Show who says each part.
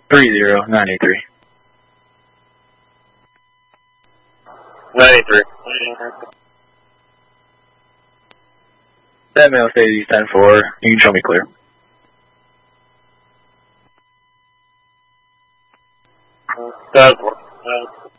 Speaker 1: 30983.
Speaker 2: 983.
Speaker 1: That mail stays East 10-4. You can show me clear.
Speaker 2: Does work.